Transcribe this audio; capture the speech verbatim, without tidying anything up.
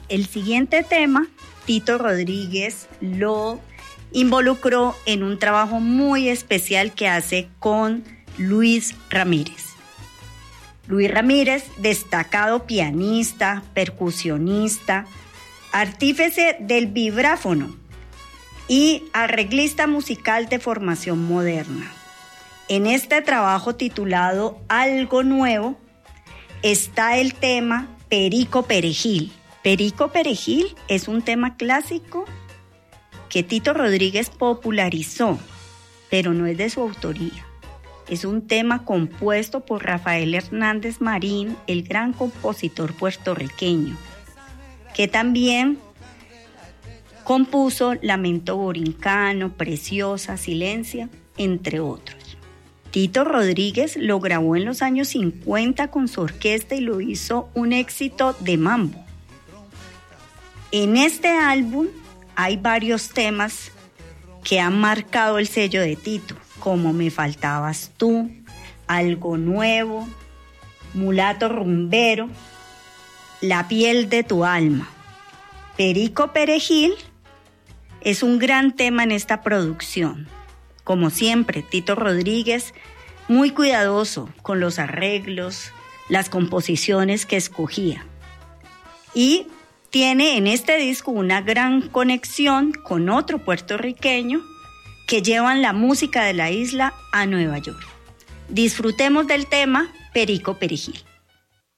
El siguiente tema, Tito Rodríguez lo involucró en un trabajo muy especial que hace con Luis Ramírez. Luis Ramírez, destacado pianista, percusionista, artífice del vibráfono y arreglista musical de formación moderna. En este trabajo titulado Algo Nuevo está el tema Perico Perejil. Perico Perejil es un tema clásico que Tito Rodríguez popularizó, pero no es de su autoría. Es un tema compuesto por Rafael Hernández Marín, el gran compositor puertorriqueño, que también compuso Lamento Borincano, Preciosa, Silencia, entre otros. Tito Rodríguez lo grabó en los años cincuenta con su orquesta y lo hizo un éxito de mambo. En este álbum hay varios temas que han marcado el sello de Tito, como Me Faltabas Tú, Algo Nuevo, Mulato Rumbero, La Piel de tu Alma. Perico Perejil es un gran tema en esta producción. Como siempre, Tito Rodríguez, muy cuidadoso con los arreglos, las composiciones que escogía. Y tiene en este disco una gran conexión con otro puertorriqueño que llevan la música de la isla a Nueva York. Disfrutemos del tema Perico Perejil.